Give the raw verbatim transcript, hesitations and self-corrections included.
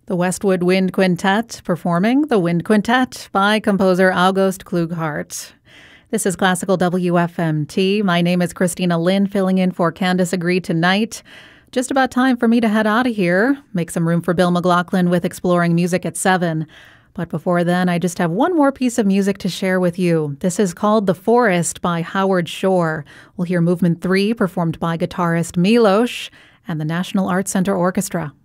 The Westwood Wind Quintet performing The Wind Quintet by composer August Klughardt. This is Classical W F M T. My name is Christina Lynn, filling in for Candace Agree tonight. Just about time for me to head out of here. Make some room for Bill McLaughlin with Exploring Music at seven. But before then, I just have one more piece of music to share with you. This is called The Forest by Howard Shore. We'll hear Movement three performed by guitarist Milos and the National Arts Center Orchestra.